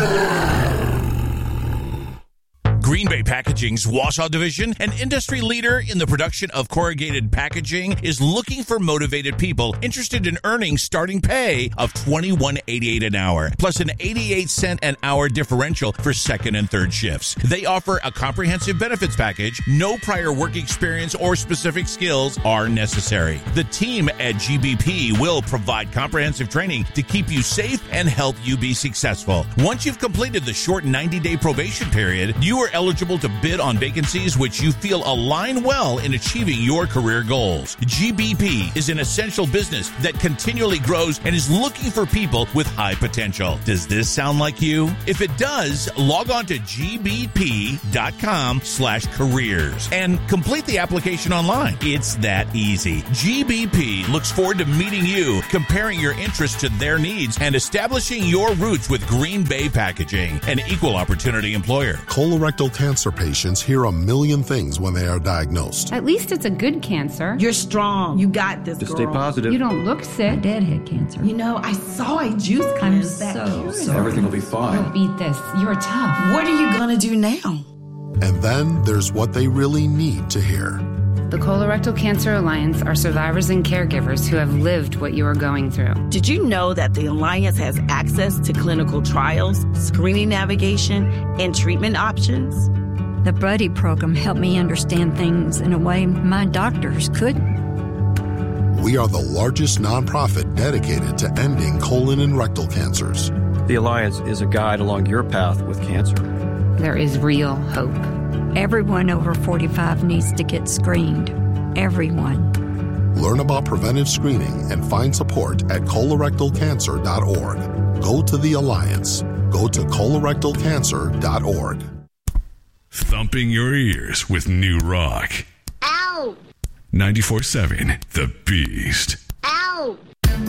Green Bay Packaging's Wausau division, an industry leader in the production of corrugated packaging, is looking for motivated people interested in earning starting pay of $21.88 an hour, plus an 88-cent an hour differential for second and third shifts. They offer a comprehensive benefits package. No prior work experience or specific skills are necessary. The team at GBP will provide comprehensive training to keep you safe and help you be successful. Once you've completed the short 90-day probation period, you are eligible to bid on vacancies which you feel align well in achieving your career goals. GBP is an essential business that continually grows and is looking for people with high potential. Does this sound like you? If it does, log on to gbp.com/careers and complete the application online. It's that easy. GBP looks forward to meeting you, comparing your interests to their needs, and establishing your roots with Green Bay Packaging, an equal opportunity employer. Colorectal cancer patients hear a million things when they are diagnosed. At least it's a good cancer. You're strong. You got this, Just girl. stay positive. You don't look sick. My dad had cancer. You know, I saw a juice I'm cleanse so sorry. Everything will be fine. You'll beat this. You're tough. What are you going to do now? And then there's what they really need to hear. The Colorectal Cancer Alliance are survivors and caregivers who have lived what you are going through. Did you know that the Alliance has access to clinical trials, screening navigation, and treatment options? The Buddy program helped me understand things in a way my doctors couldn't. We are the largest nonprofit dedicated to ending colon and rectal cancers. The Alliance is a guide along your path with cancer. There is real hope. Everyone over 45 needs to get screened. Everyone. Learn about preventive screening and find support at colorectalcancer.org. Go to the Alliance. Go to colorectalcancer.org. Thumping your ears with new rock. Ow! 94.7 The Beast.